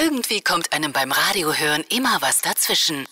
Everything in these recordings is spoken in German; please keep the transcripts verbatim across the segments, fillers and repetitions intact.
Irgendwie kommt einem beim Radiohören immer was dazwischen.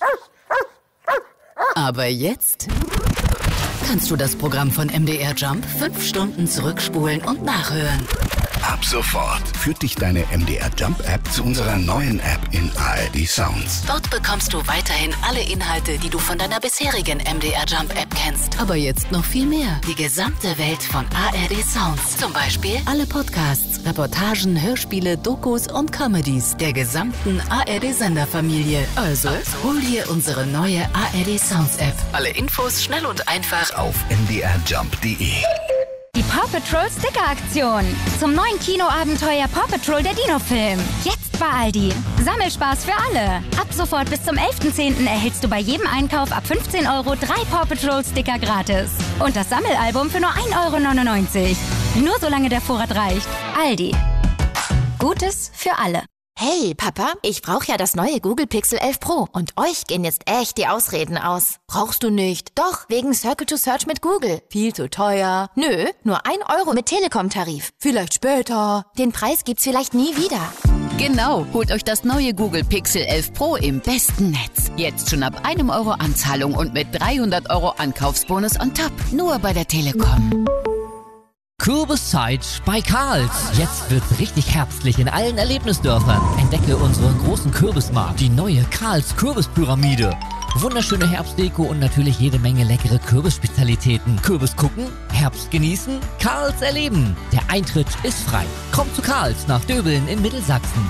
Aber jetzt kannst du das Programm von M D R Jump fünf Stunden zurückspulen und nachhören. Ab sofort führt dich deine M D R Jump App zu unserer neuen App in A R D Sounds. Dort bekommst du weiterhin alle Inhalte, die du von deiner bisherigen M D R Jump App kennst. Aber jetzt noch viel mehr. Die gesamte Welt von A R D Sounds. Zum Beispiel alle Podcasts, Reportagen, Hörspiele, Dokus und Comedies der gesamten A R D-Senderfamilie. Also hol dir unsere neue A R D Sounds App. Alle Infos schnell und einfach auf m d r jump punkt d e. Die Paw Patrol Sticker-Aktion. Zum neuen Kinoabenteuer Paw Patrol der Dino-Film. Jetzt bei Aldi. Sammelspaß für alle. Ab sofort bis zum elften zehnten erhältst du bei jedem Einkauf ab fünfzehn Euro drei Paw Patrol Sticker gratis. Und das Sammelalbum für nur ein Euro neunundneunzig. Nur solange der Vorrat reicht. Aldi. Gutes für alle. Hey, Papa, ich brauche ja das neue Google Pixel elf Pro und euch gehen jetzt echt die Ausreden aus. Brauchst du nicht? Doch, wegen Circle to Search mit Google. Viel zu teuer. Nö, nur ein Euro mit Telekom-Tarif. Vielleicht später. Den Preis gibt's vielleicht nie wieder. Genau, holt euch das neue Google Pixel elf Pro im besten Netz. Jetzt schon ab einem Euro Anzahlung und mit dreihundert Euro Ankaufsbonus on top. Nur bei der Telekom. Kürbiszeit bei Karls. Jetzt wird's richtig herbstlich in allen Erlebnisdörfern. Entdecke unseren großen Kürbismarkt, die neue Karls Kürbispyramide. Wunderschöne Herbstdeko und natürlich jede Menge leckere Kürbisspezialitäten. Kürbis gucken, Herbst genießen, Karls erleben. Der Eintritt ist frei. Kommt zu Karls nach Döbeln in Mittelsachsen.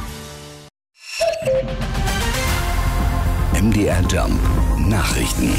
M D R Jump Nachrichten.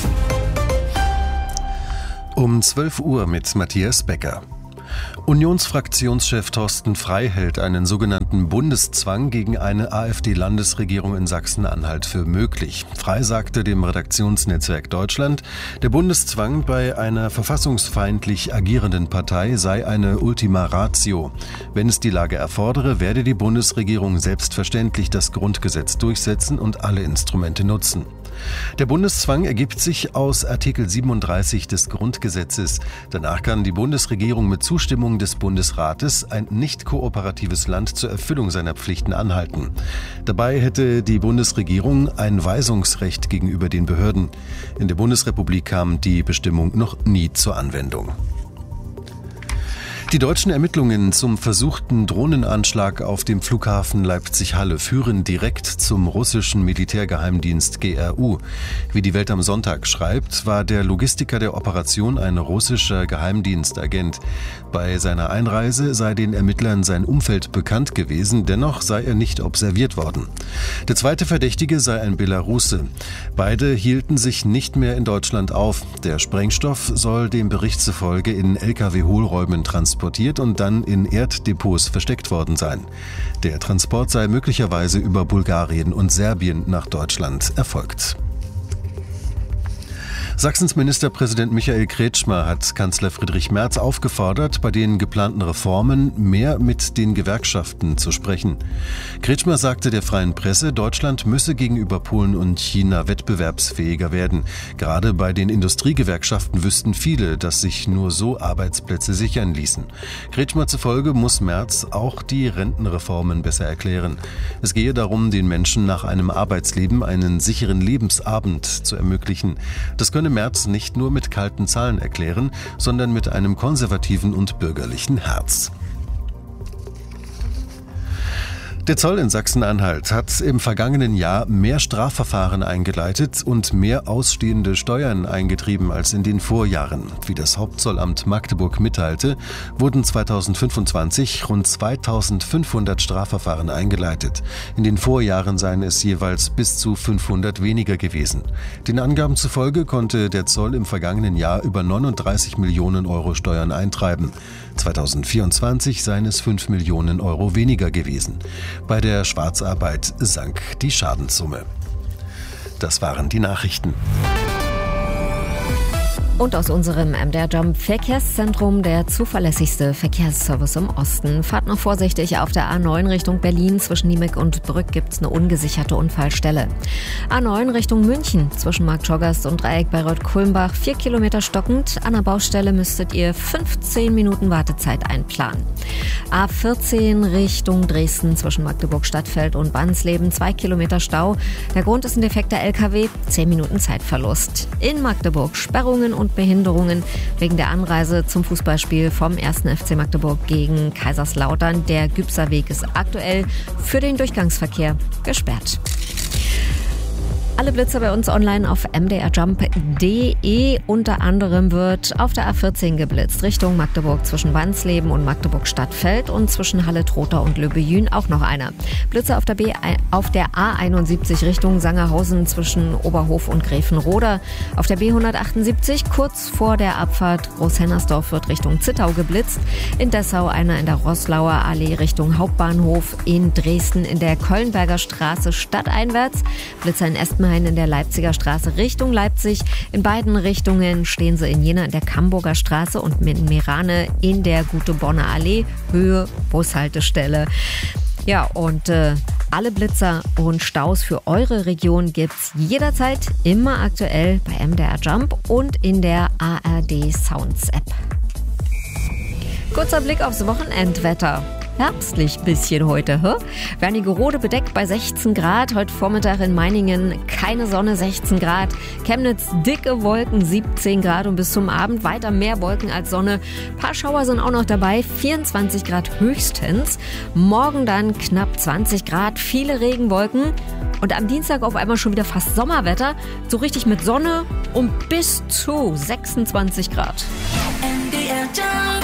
Um zwölf Uhr mit Matthias Becker. Unionsfraktionschef Thorsten Frey hält einen sogenannten Bundeszwang gegen eine AfD-Landesregierung in Sachsen-Anhalt für möglich. Frey sagte dem Redaktionsnetzwerk Deutschland, der Bundeszwang bei einer verfassungsfeindlich agierenden Partei sei eine Ultima Ratio. Wenn es die Lage erfordere, werde die Bundesregierung selbstverständlich das Grundgesetz durchsetzen und alle Instrumente nutzen. Der Bundeszwang ergibt sich aus Artikel siebenunddreißig des Grundgesetzes. Danach kann die Bundesregierung mit Zustimmung des Bundesrates ein nicht kooperatives Land zur Erfüllung seiner Pflichten anhalten. Dabei hätte die Bundesregierung ein Weisungsrecht gegenüber den Behörden. In der Bundesrepublik kam die Bestimmung noch nie zur Anwendung. Die deutschen Ermittlungen zum versuchten Drohnenanschlag auf dem Flughafen Leipzig-Halle führen direkt zum russischen Militärgeheimdienst G R U. Wie die Welt am Sonntag schreibt, war der Logistiker der Operation ein russischer Geheimdienstagent. Bei seiner Einreise sei den Ermittlern sein Umfeld bekannt gewesen, dennoch sei er nicht observiert worden. Der zweite Verdächtige sei ein Belarusse. Beide hielten sich nicht mehr in Deutschland auf. Der Sprengstoff soll dem Bericht zufolge in L K W-Hohlräumen transportiert und dann in Erddepots versteckt worden sein. Der Transport sei möglicherweise über Bulgarien und Serbien nach Deutschland erfolgt. Sachsens Ministerpräsident Michael Kretschmer hat Kanzler Friedrich Merz aufgefordert, bei den geplanten Reformen mehr mit den Gewerkschaften zu sprechen. Kretschmer sagte der Freien Presse, Deutschland müsse gegenüber Polen und China wettbewerbsfähiger werden. Gerade bei den Industriegewerkschaften wüssten viele, dass sich nur so Arbeitsplätze sichern ließen. Kretschmer zufolge muss Merz auch die Rentenreformen besser erklären. Es gehe darum, den Menschen nach einem Arbeitsleben einen sicheren Lebensabend zu ermöglichen. Das könne Merz nicht nur mit kalten Zahlen erklären, sondern mit einem konservativen und bürgerlichen Herz. Der Zoll in Sachsen-Anhalt hat im vergangenen Jahr mehr Strafverfahren eingeleitet und mehr ausstehende Steuern eingetrieben als in den Vorjahren. Wie das Hauptzollamt Magdeburg mitteilte, wurden zweitausendfünfundzwanzig rund zweitausendfünfhundert Strafverfahren eingeleitet. In den Vorjahren seien es jeweils bis zu fünfhundert weniger gewesen. Den Angaben zufolge konnte der Zoll im vergangenen Jahr über neununddreißig Millionen Euro Steuern eintreiben. zweitausendvierundzwanzig seien es fünf Millionen Euro weniger gewesen. Bei der Schwarzarbeit sank die Schadenssumme. Das waren die Nachrichten. Und aus unserem M D R Jump Verkehrszentrum der zuverlässigste Verkehrsservice im Osten. Fahrt noch vorsichtig auf der A neun Richtung Berlin. Zwischen Niemek und Brück gibt's eine ungesicherte Unfallstelle. A neun Richtung München zwischen Marktschorgast und Dreieck Bayreuth-Kulmbach. Vier Kilometer stockend. An der Baustelle müsstet ihr fünfzehn Minuten Wartezeit einplanen. A vierzehn Richtung Dresden zwischen Magdeburg-Stadtfeld und Bansleben. Zwei Kilometer Stau. Der Grund ist ein defekter L K W. Zehn Minuten Zeitverlust. In Magdeburg Sperrungen und Behinderungen wegen der Anreise zum Fußballspiel vom ersten F C Magdeburg gegen Kaiserslautern. Der Gübser Weg ist aktuell für den Durchgangsverkehr gesperrt. Alle Blitzer bei uns online auf m d r jump punkt d e. Unter anderem wird auf der A vierzehn geblitzt, Richtung Magdeburg zwischen Wansleben und Magdeburg-Stadtfeld und zwischen Halle-Trotha und Löbejün auch noch einer. Blitzer auf der, B, auf der A einundsiebzig Richtung Sangerhausen zwischen Oberhof und Gräfenroda. Auf der B hundertachtundsiebzig kurz vor der Abfahrt Großhennersdorf wird Richtung Zittau geblitzt. In Dessau einer in der Roßlauer Allee Richtung Hauptbahnhof. In Dresden in der Kölnberger Straße stadteinwärts. Blitzer in Espenhain in der Leipziger Straße Richtung Leipzig. In beiden Richtungen stehen sie in Jena in der Camburger Straße und in Merane in der Gute-Bonner Allee, Höhe Bushaltestelle. Ja, und äh, alle Blitzer und Staus für eure Region gibt's jederzeit immer aktuell bei M D R Jump und in der A R D Sounds App. Kurzer Blick aufs Wochenendwetter. Herbstlich bisschen heute, hä? Wernigerode bedeckt bei sechzehn Grad. Heute Vormittag in Meiningen keine Sonne, sechzehn Grad. Chemnitz dicke Wolken, siebzehn Grad. Und bis zum Abend weiter mehr Wolken als Sonne. Ein paar Schauer sind auch noch dabei, vierundzwanzig Grad höchstens. Morgen dann knapp zwanzig Grad, viele Regenwolken. Und am Dienstag auf einmal schon wieder fast Sommerwetter. So richtig mit Sonne und bis zu sechsundzwanzig Grad. M D R Jump.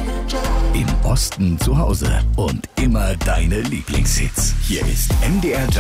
Im Osten zu Hause und immer deine Lieblingshits. Hier ist M D R Jump.